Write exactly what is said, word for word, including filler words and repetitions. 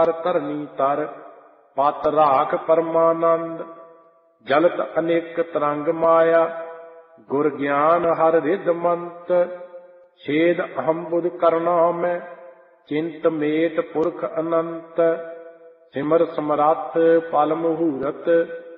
ਧਰਨੀ ਤਰ ਪਤ ਰਾਖ ਪਰਮਾਨੰਦ। ਜਲਤ ਅਨੇਕ ਤਰੰਗ ਮਾਇਆ ਗੁਰ ਗਿਆਨ ਹਰ ਰਿਧ ਮੰਤ। ਛੇਦ ਅਹੰ ਬੁਧ ਕਰਨਾ ਮੈਂ ਚਿੰਤ ਮੇਟ ਪੁਰਖ ਅਨੰਤ। ਸਿਮਰ ਸਮਰੱਥ ਪਲ ਮਹੂਰਤ